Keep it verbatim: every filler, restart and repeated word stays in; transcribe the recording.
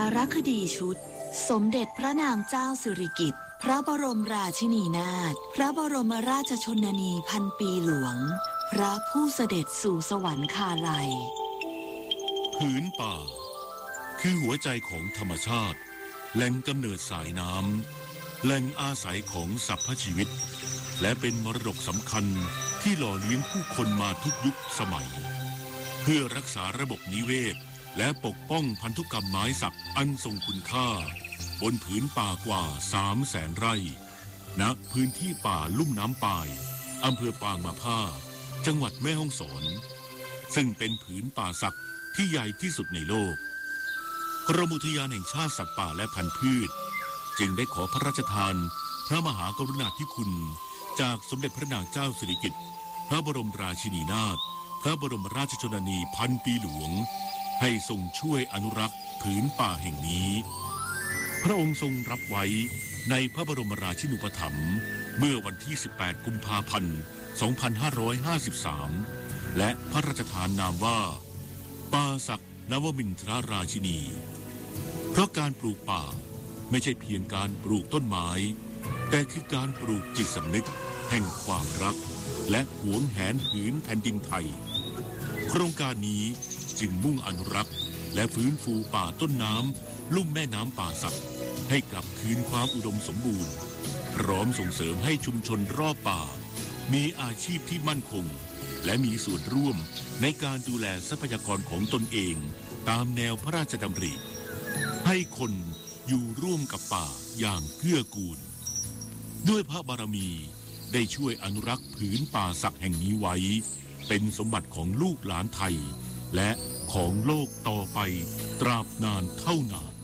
ารคดีชุดสมเด็จพระนางเจ้าสิริกิติ์พระบรมราชินีนาถพระบรมราชชนนีพันปีหลวงพระผู้เสด็จสู่สวรรคาลัยผืนป่าคือหัวใจของธรรมชาติแหล่งกำเนิดสายน้ำแหล่งอาศัยของสรรพชีวิตและเป็นมรดกสำคัญที่หล่อเลี้ยงผู้คนมาทุกยุคสมัยเพื่อรักษาระบบนิเวศและปกป้องพันธุกรรมไม้สักอันทรงคุณค่าบนผืนป่ากว่าสามแสนไร่ณพื้นที่ป่าลุ่มน้ำปายอำเภอปางมะผ้าจังหวัดแม่ฮ่องสอนซึ่งเป็นผืนป่าสักที่ใหญ่ที่สุดในโลกกรมอุทยานแห่งชาติสัตว์ป่าและพันธุ์พืชจึงได้ขอพระราชทานพระมหากรุณาธิคุณจากสมเด็จพระนางเจ้าสิริกิติ์พระบรมราชินีนาถพระบรมราชชนนีพันปีหลวงให้ทรงช่วยอนุรักษ์ผืนป่าแห่งนี้พระองค์ทรงรับไว้ในพระบรมราชินูปถัมภ์เมื่อวันที่สิบแปดกุมภาพันธ์สองพันห้าร้อยห้าสิบสามและพระราชทานนามว่าป่าสักนวมินทรราชินีเพราะการปลูกป่าไม่ใช่เพียงการปลูกต้นไม้แต่คือการปลูกจิตสำนึกแห่งความรักและหวงแหนผืนแผ่นดินไทยโครงการนี้จึงมุ่งอนุรักษ์และฟื้นฟูป่าต้นน้ำลุ่มแม่น้ำป่าสักให้กลับคืนความอุดมสมบูรณ์พร้อมส่งเสริมให้ชุมชนรอบป่ามีอาชีพที่มั่นคงและมีส่วนร่วมในการดูแลทรัพยากรของตนเองตามแนวพระราชดำริให้คนอยู่ร่วมกับป่าอย่างเกื้อกูลด้วยพระบารมีได้ช่วยอนุรักษ์ผืนป่าสักแห่งนี้ไว้เป็นสมบัติของลูกหลานไทยและของโลกต่อไปตราบนานเท่านาน